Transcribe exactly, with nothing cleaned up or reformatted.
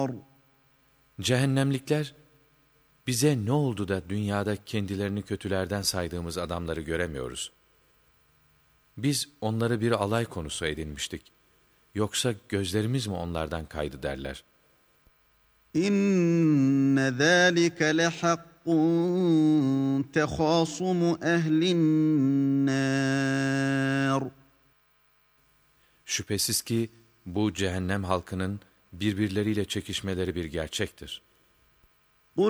Cehennemlikler, bize ne oldu da dünyada kendilerini kötülerden saydığımız adamları göremiyoruz? Biz onları bir alay konusu edinmiştik. Yoksa gözlerimiz mi onlardan kaydı derler. İnne zâlike lehakkun tehâsumu ehlin nâr. Şüphesiz ki bu cehennem halkının birbirleriyle çekişmeleri bir gerçektir.